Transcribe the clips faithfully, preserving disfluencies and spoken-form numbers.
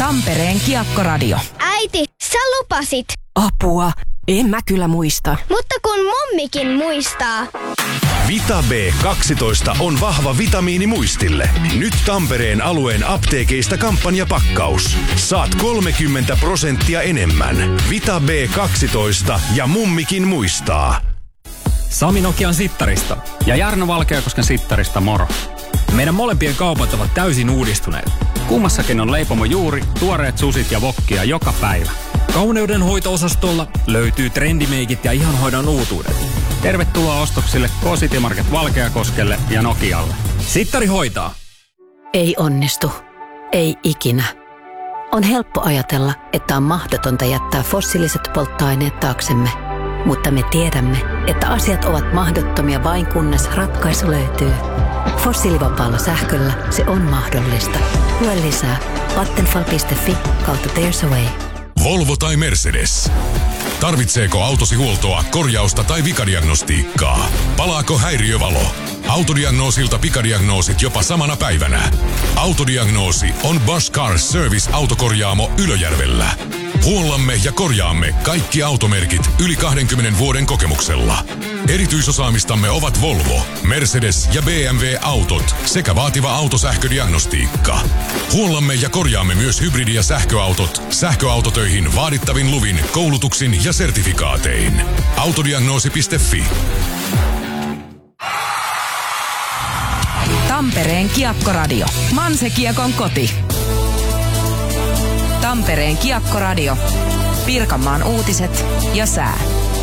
Tampereen Kiekkoradio. Äiti, sä lupasit. Apua, en mä kyllä muista. Mutta kun mummikin muistaa. Vita B kaksitoista on vahva vitamiini muistille. Nyt Tampereen alueen apteekeista kampanjapakkaus. Saat kolmekymmentä prosenttia enemmän. Vita B kaksitoista ja mummikin muistaa. Sami Nokian Sittarista ja Jarno Valkeakosken Sittarista moro. Meidän molempien kaupat ovat täysin uudistuneet. Kummassakin on leipomo juuri, tuoreet susit ja wokkia joka päivä. Kauneudenhoito-osastolla löytyy trendimeikit ja ihanhoidon uutuudet. Tervetuloa ostoksille K-City Market Valkeakoskelle ja Nokialle. Sittari hoitaa. Ei onnistu. Ei ikinä. On helppo ajatella, että on mahdotonta jättää fossiiliset polttoaineet taaksemme. Mutta me tiedämme, että asiat ovat mahdottomia vain kunnes ratkaisu löytyy. Fossiilivapaalla sähköllä se on mahdollista. Lue lisää vattenfall piste fi kautta There's a Way. Volvo tai Mercedes. Tarvitseeko autosi huoltoa, korjausta tai vikadiagnostiikkaa? Palaako häiriövalo? Autodiagnoosilta pikadiagnoosit jopa samana päivänä. Autodiagnoosi on Bosch Car Service autokorjaamo Ylöjärvellä. Huollamme ja korjaamme kaikki automerkit yli kahdenkymmenen vuoden kokemuksella. Erityisosaamistamme ovat Volvo, Mercedes ja B M W-autot sekä vaativa autosähködiagnostiikka. Huollamme ja korjaamme myös hybridi- ja sähköautot sähköautotöihin vaadittavin luvin, koulutuksin ja sertifikaatein. Autodiagnoosi piste fi. Tampereen Kiekkoradio. Manse-Kiekon koti. Tampereen Kiekkoradio. Pirkanmaan uutiset ja sää.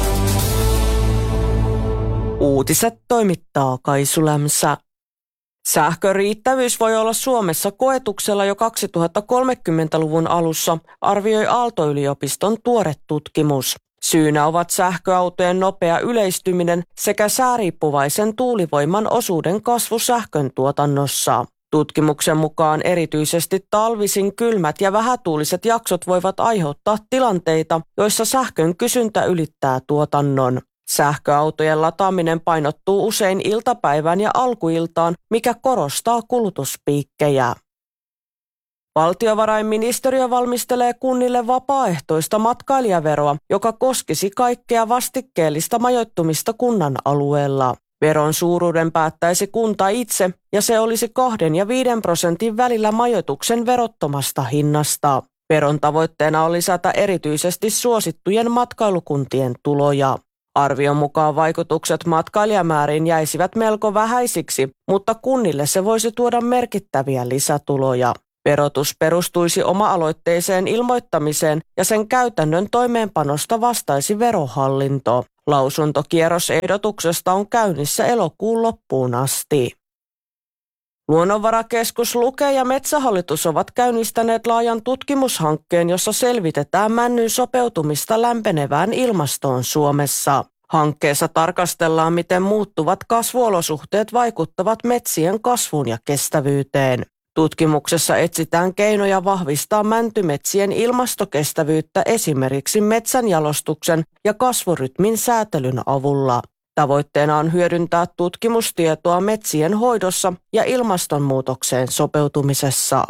Uutiset toimittaa Kaisu Lämsä. Sähköriittävyys voi olla Suomessa koetuksella jo kaksituhattakolmekymmentäluvun alussa, arvioi Aalto-yliopiston tuore tutkimus. Syynä ovat sähköautojen nopea yleistyminen sekä sääriippuvaisen tuulivoiman osuuden kasvu sähkön tuotannossa. Tutkimuksen mukaan erityisesti talvisin kylmät ja vähätuuliset jaksot voivat aiheuttaa tilanteita, joissa sähkön kysyntä ylittää tuotannon. Sähköautojen lataaminen painottuu usein iltapäivään ja alkuiltaan, mikä korostaa kulutuspiikkejä. Valtiovarainministeriö valmistelee kunnille vapaaehtoista matkailijaveroa, joka koskisi kaikkea vastikkeellista majoittumista kunnan alueella. Veron suuruuden päättäisi kunta itse ja se olisi kahden ja viiden prosentin välillä majoituksen verottomasta hinnasta. Veron tavoitteena on lisätä erityisesti suosittujen matkailukuntien tuloja. Arvion mukaan vaikutukset matkailijamääriin jäisivät melko vähäisiksi, mutta kunnille se voisi tuoda merkittäviä lisätuloja. Verotus perustuisi oma-aloitteiseen ilmoittamiseen ja sen käytännön toimeenpanosta vastaisi Verohallinto. Lausuntokierros ehdotuksesta on käynnissä elokuun loppuun asti. Luonnonvarakeskus Luke ja Metsähallitus ovat käynnistäneet laajan tutkimushankkeen, jossa selvitetään männyn sopeutumista lämpenevään ilmastoon Suomessa. Hankkeessa tarkastellaan, miten muuttuvat kasvuolosuhteet vaikuttavat metsien kasvuun ja kestävyyteen. Tutkimuksessa etsitään keinoja vahvistaa mäntymetsien ilmastokestävyyttä esimerkiksi metsänjalostuksen ja kasvurytmin säätelyn avulla. Tavoitteena on hyödyntää tutkimustietoa metsien hoidossa ja ilmastonmuutokseen sopeutumisessa.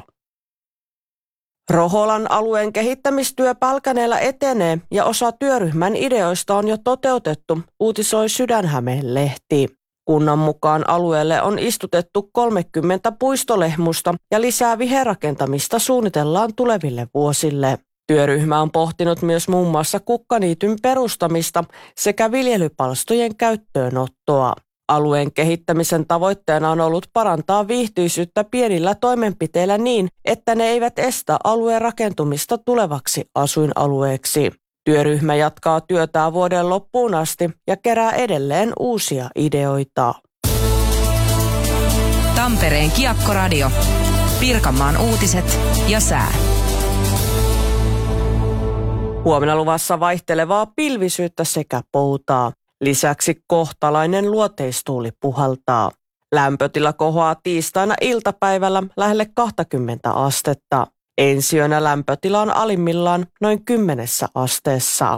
Roholan alueen kehittämistyö Pälkäneellä etenee ja osa työryhmän ideoista on jo toteutettu, uutisoi Sydänhämeen-lehti. Kunnan mukaan alueelle on istutettu kolmekymmentä puistolehmusta ja lisää viherrakentamista suunnitellaan tuleville vuosille. Työryhmä on pohtinut myös muun muassa kukkaniityn perustamista sekä viljelypalstojen käyttöönottoa. Alueen kehittämisen tavoitteena on ollut parantaa viihtyisyyttä pienillä toimenpiteillä niin, että ne eivät estä alueen rakentumista tulevaksi asuinalueeksi. Työryhmä jatkaa työtään vuoden loppuun asti ja kerää edelleen uusia ideoita. Tampereen Kiekkoradio. Pirkanmaan uutiset ja sää. Huomenna luvassa vaihtelevaa pilvisyyttä sekä poutaa. Lisäksi kohtalainen luoteistuuli puhaltaa. Lämpötila kohoaa tiistaina iltapäivällä lähelle kaksikymmentä astetta. Ensi yönä lämpötila on alimmillaan noin kymmenessä asteessa.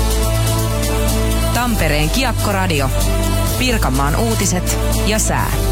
Tampereen Kiekkoradio. Pirkanmaan uutiset ja sää.